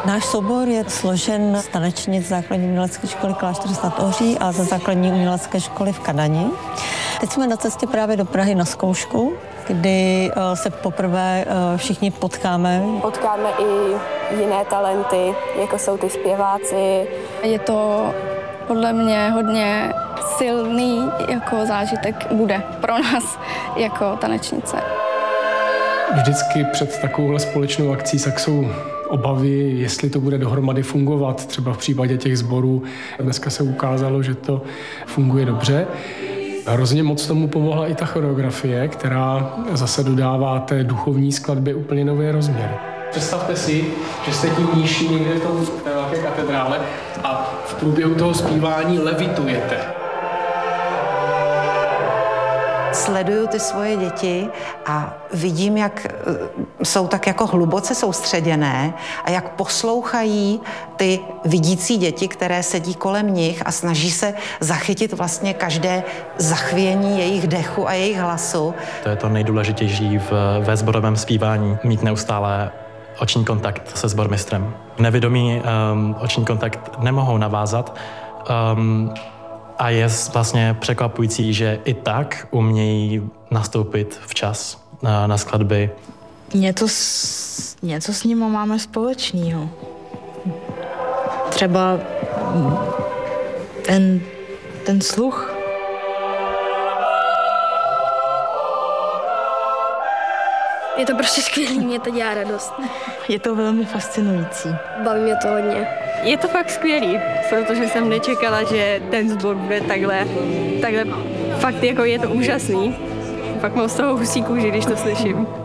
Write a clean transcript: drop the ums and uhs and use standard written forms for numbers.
Náš soubor je složen z tanečnic základní umělecké školy Klášter Sv. Ohří a ze základní umělecké školy v Kadani. Teď jsme na cestě právě do Prahy na zkoušku, kdy se poprvé všichni potkáme. Potkáme i jiné talenty, jako jsou ty zpěváci. Je to podle mě hodně silný jako zážitek bude pro nás jako tanečnice. Vždycky před takovouhle společnou akcí tak jsou obavy, jestli to bude dohromady fungovat. Třeba v případě těch sborů dneska se ukázalo, že to funguje dobře. Hrozně moc tomu pomohla i ta choreografie, která zase dodává té duchovní skladbě úplně nový rozměr. Představte si, že jste tím nížší někde v té velké katedrále a v průběhu toho zpívání levitujete. Sleduju ty svoje děti a vidím, jak jsou tak jako hluboce soustředěné a jak poslouchají ty vidící děti, které sedí kolem nich a snaží se zachytit vlastně každé zachvění jejich dechu a jejich hlasu. To je to nejdůležitější ve sborovém zpívání, mít neustále oční kontakt se sbormistrem. Nevědomí oční kontakt nemohou navázat, a je vlastně překvapující, že i tak umějí nastoupit včas na skladby. Něco s nimi máme společného. Třeba ten sluch. Je to prostě skvělý, mě to dělá radost. Je to velmi fascinující. Baví mě to hodně. Je to fakt skvělý, protože jsem nečekala, že ten sbor bude takhle fakt jako je to úžasný. Fakt mám z toho husí kůži, když to slyším.